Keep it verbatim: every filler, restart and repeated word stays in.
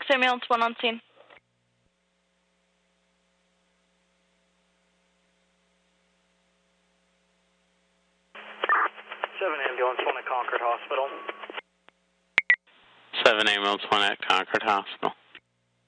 ambulance one on scene. seven ambulance one at Concord Hospital. seven ambulance one at Concord Hospital.